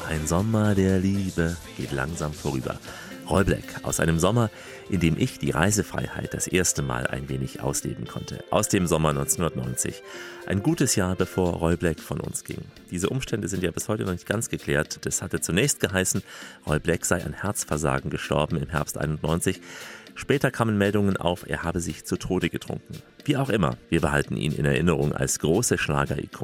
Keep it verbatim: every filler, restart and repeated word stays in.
Ein Sommer der Liebe geht langsam vorüber. Roy Black aus einem Sommer, in dem ich die Reisefreiheit das erste Mal ein wenig ausleben konnte. Aus dem Sommer neunzehnhundertneunzig. Ein gutes Jahr, bevor Roy Black von uns ging. Diese Umstände sind ja bis heute noch nicht ganz geklärt. Das hatte zunächst geheißen, Roy Black sei an Herzversagen gestorben im Herbst einundneunzig. Später kamen Meldungen auf, er habe sich zu Tode getrunken. Wie auch immer, wir behalten ihn in Erinnerung als große Schlagerikone.